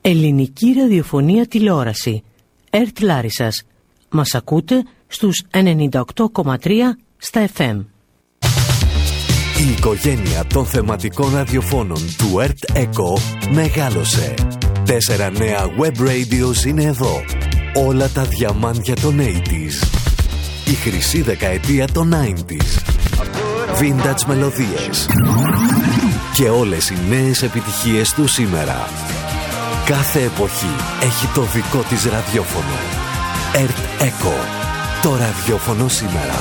Ελληνική ραδιοφωνία τηλεόραση. ΕΡΤ Λάρισσας. Μας ακούτε στους 98,3 στα FM. Η οικογένεια των θεματικών ραδιοφώνων του ΕΡΤ ΕΚΟ μεγάλωσε. 4 νέα web radios είναι εδώ. Όλα τα διαμάντια των 80s. Η χρυσή δεκαετία των 90s. Vintage μελωδίες. Και όλες οι νέες επιτυχίες του σήμερα. Κάθε εποχή έχει το δικό της ραδιόφωνο. ΕΡΤ ΕΚΟ. Το ραδιόφωνο σήμερα.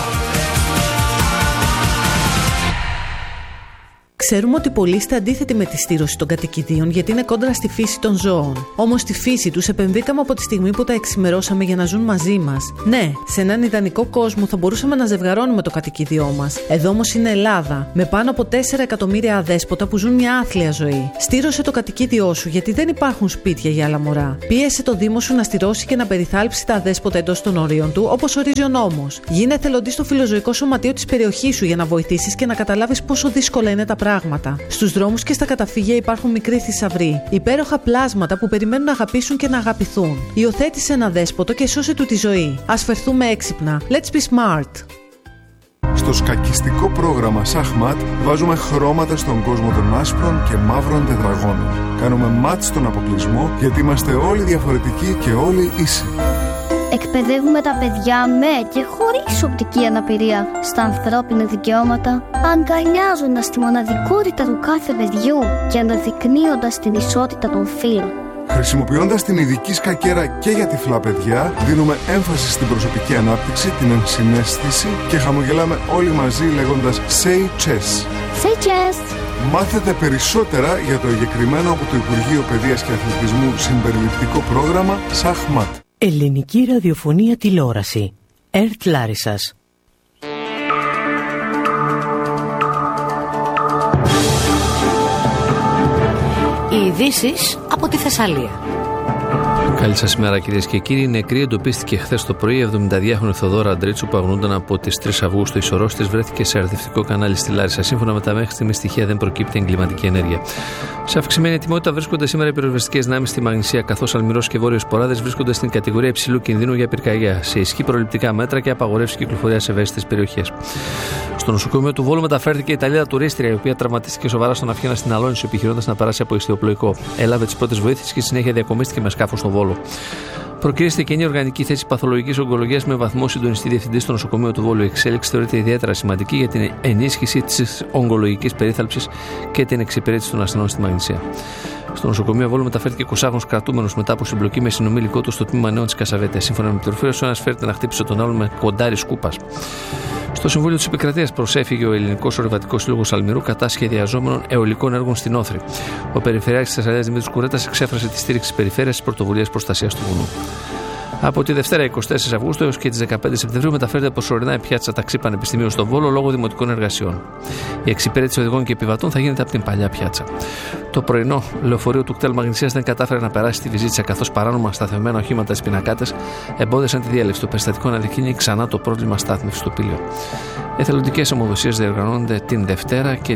Ξέρουμε ότι πολλοί είστε αντίθετοι με τη στήρωση των κατοικιδίων γιατί είναι κόντρα στη φύση των ζώων. Όμως στη φύση τους επενδύκαμε από τη στιγμή που τα εξημερώσαμε για να ζουν μαζί μας. Ναι, σε έναν ιδανικό κόσμο θα μπορούσαμε να ζευγαρώνουμε το κατοικίδιό μας. Εδώ όμως είναι Ελλάδα, με πάνω από 4 εκατομμύρια αδέσποτα που ζουν μια άθλια ζωή. Στήρωσε το κατοικίδιό σου γιατί δεν υπάρχουν σπίτια για άλλα μωρά. Πίεσε το Δήμο σου να στηρώσει και να περιθάλψει τα αδέσποτα εντός των ορίων του, όπως ορίζει ο νόμος. Γίνε εθελοντής στο φιλοζωικό σωματείο της περιοχής σου για να βοηθήσεις και να καταλάβεις πόσο δύσκολα είναι τα πράγματα. Στους δρόμους και στα καταφύγια υπάρχουν μικροί θησαυροί, υπέροχα πλάσματα που περιμένουν να αγαπήσουν και να αγαπηθούν. Υιοθέτησε ένα δέσποτο και σώσε του τη ζωή. Ας φερθούμε έξυπνα. Let's be smart. Στο σκακιστικό πρόγραμμα Σαχμάτ βάζουμε χρώματα στον κόσμο των άσπρων και μαύρων τετραγώνων. Κάνουμε μάτ στον αποκλεισμό γιατί είμαστε όλοι διαφορετικοί και όλοι ίσοι. Εκπαιδεύουμε τα παιδιά με και χωρίς οπτική αναπηρία στα ανθρώπινα δικαιώματα, αγκαλιάζοντας τη μοναδικότητα του κάθε παιδιού και αναδεικνύοντας την ισότητα των φύλων. Χρησιμοποιώντας την ειδική σκακέρα και για τυφλά παιδιά, δίνουμε έμφαση στην προσωπική ανάπτυξη, την ενσυναίσθηση και χαμογελάμε όλοι μαζί λέγοντας Say Chess. Say Chess! Μάθετε περισσότερα για το εγκεκριμένο από το Υπουργείο Παιδείας και Αθλητισμού συμπεριληπτικό πρόγραμμα Σαχμάτ. Ελληνική ραδιοφωνία τηλεόραση. ΕΡΤ Λάρισσας. Οι ειδήσεις από τη Θεσσαλία. Καλή σας ημέρα κυρίες και κύριοι. Νεκρή εντοπίστηκε χθες το πρωί. 72χρονη Θοδόρα Αντρίτσου που αγνοούνταν από τις 3 Αυγούστου. Η σωρός της βρέθηκε σε αρδευτικό κανάλι στη Λάρισα. Σύμφωνα με τα μέχρι στιγμής στοιχεία δεν προκύπτει εγκληματική ενέργεια. Σε αυξημένη ετοιμότητα βρίσκονται σήμερα οι πυροσβεστικές δυνάμεις στη Μαγνησία, καθώς Αλμυρός και Βόρειος Ποράδες βρίσκονται στην κατηγορία υψηλού κινδύνου για πυρκαγιά. Σε ισχύ προληπτικά μέτρα και απαγορεύσεις κυκλοφορίας σε ευαίσθητες περιοχές. Στο νοσοκομείο του Βόλου μεταφέρθηκε η Ιταλίδα τουρίστρια, η οποία τραυματίστηκε σοβαρά στον Αυχένα στην Αλόνισο, επιχειρώντας να περάσει από ιστιοπλοϊκό. Έλαβε τις πρώτες βοήθειες και συνέχεια διακομίστηκε με σκάφο στο Βόλο. Προκυρήθηκε κοινή οργανική θέση παθολογικής ογκολογίας με βαθμό συντονιστή διευθυντή στο νοσοκομείο του Βόλου. Η εξέλιξη θεωρείται ιδιαίτερα σημαντική για την ενίσχυση της ογκολογικής περίθαλψης και την εξυπηρέτηση των ασθενών στη Μαγνησία. Στο νοσοκομείο Βόλου μεταφέρθηκε 20χρονος κρατούμενος μετά από συμπλοκή με συνομήλικό του στο τμήμα νέων της Κασαβέτας. Σύμφωνα με πληροφορίες, ο ένας φέρεται να χτύπησε τον άλλον με κοντάρι σκούπας. Στο Συμβούλιο της Επικρατείας προσέφυγε ο Ελληνικός Ορειβατικός Σύλλογος Αλμυρού κατά σχεδιαζόμενων αιωλικών έργων στην Όθρη. Ο Περιφερειάρχης της Θεσσαλίας Δημήτρης Κουρέτας εξέφρασε τη στήριξη της περιφέρειας στις πρωτοβουλίες προστασίας του βουνού. Από τη Δευτέρα 24 Αυγούστου έως και τις 15 Σεπτεμβρίου μεταφέρεται προσωρινά η πιάτσα ταξί Πανεπιστημίου στο Βόλο λόγω δημοτικών εργασιών. Η εξυπηρέτηση οδηγών και επιβατών θα γίνεται από την παλιά πιάτσα. Το πρωινό λεωφορείο του κτέλ Μαγνησίας δεν κατάφερε να περάσει τη Βυζίτσα, καθώς παράνομα σταθμευμένα οχήματα στις πινακάτες εμπόδισαν τη διέλευση. Το περιστατικό αναδεικνύει ξανά το πρόβλημα στάθμευσης του πύλιο. Εθελοντικές αιμοδοσίες διοργανώνονται την Δευτέρα και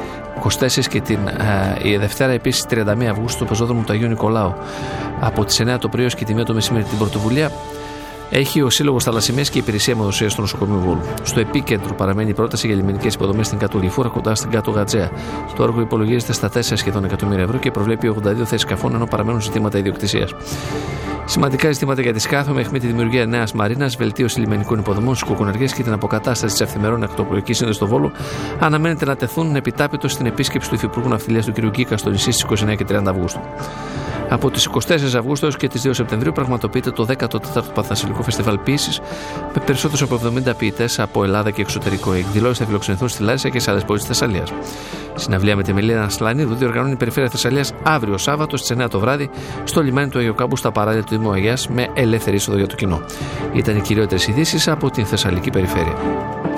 24 και η Δευτέρα επίσης 31 Αυγούστου στο πεζόδρομο του Αγίου Νικολάου. Από τις 9 το πρωί ως και τη 1 το μεσημέρι την πρωτοβουλία έχει ο Σύλλογος Θαλασσημίας και η Υπηρεσία Αιμοδοσίας στο νοσοκομείο Βόλου. Στο επίκεντρο παραμένει η πρόταση για λιμενικές υποδομές στην Κάτω Γλυφούρα κοντά στην Κάτω Γατζέα. Το έργο υπολογίζεται στα 4 σχεδόν εκατομμύρια ευρώ και προβλέπει 82 θέσεις σκαφών, ενώ παραμένουν ζητήματα ιδιοκτησίας. Σημαντικά ζητήματα για τη Σκάθο με τη δημιουργία νέας μαρίνας, βελτίωση λιμενικών υποδομών στις Κουκουναριές και την αποκατάσταση της ευθυμερών ακτοπλοϊκής σύνδεσης στο Βόλο αναμένεται να τεθούν επιτάπητο στην επίσκεψη του Υφυπουργού Ναυτιλίας του κ. Γκίκα στο νησί στις 29 και 30 Αυγούστου. Από τις 24 Αυγούστου έως και τις 2 Σεπτεμβρίου πραγματοποιείται το 14ο Παθασιλικό Φεστιβάλ Ποίησης με περισσότερους από 70 ποιητές από Ελλάδα και εξωτερικό. Οι εκδηλώσεις θα φιλοξενηθούν στη Λάρισα και σε άλλες πόλεις της Θεσσαλίας. Συναυλία με τη Μελίνα Σλανίδου διοργανώνει η Περιφέρεια Θεσσαλίας αύριο Σάββατο στις 9 το βράδυ στο λιμάνι του Αγίου Κάμπου στα παράλια του Δήμου Αγιάς με ελεύθερη είσοδο για το κοινό. Ήταν οι κυριότερες ειδήσεις από την Θεσσαλική Περιφέρεια.